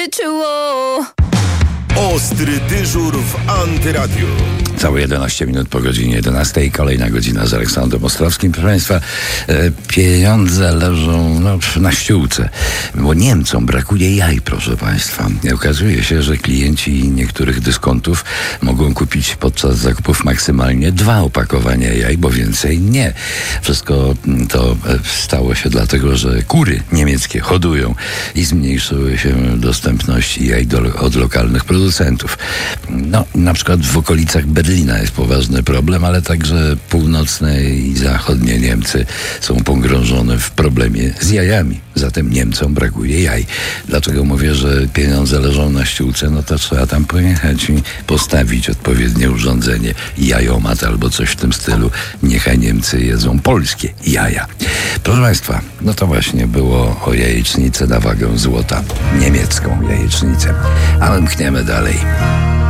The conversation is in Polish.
życiu. Ostry dyżur w Antyradiu. Całe 11 minut po godzinie 11. Kolejna godzina z Aleksandrem Ostrowskim. Proszę Państwa, pieniądze leżą na ściółce, bo Niemcom brakuje jaj, proszę Państwa. Okazuje się, że klienci niektórych dyskontów mogą kupić podczas zakupów maksymalnie 2 opakowania jaj, bo więcej nie. Wszystko to stało się dlatego, że kury niemieckie hodują i zmniejszyły się dostępności jaj od lokalnych producentów. Na przykład w okolicach Berlina jest poważny problem, ale także północne i zachodnie Niemcy są pogrążone w problemie z jajami. Zatem Niemcom brakuje jaj. Dlaczego mówię, że pieniądze leżą na ściółce? No to trzeba tam pojechać i postawić odpowiednie urządzenie, jajomat albo coś w tym stylu. Niechaj Niemcy jedzą polskie jaja. Proszę Państwa, no to właśnie było o jajecznicę na wagę złota. Niemiecką jajecznicę. Ale mkniemy dalej.